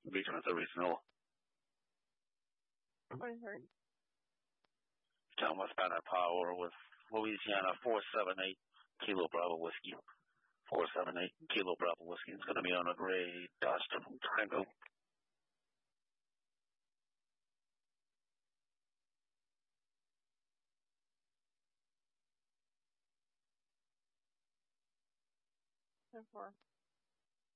Returns original. Thomas Banner Power with Louisiana 478 Kilo Bravo Whiskey. 478 Kilo Bravo Whiskey. It's going to be on a gray dust. Tango. So far.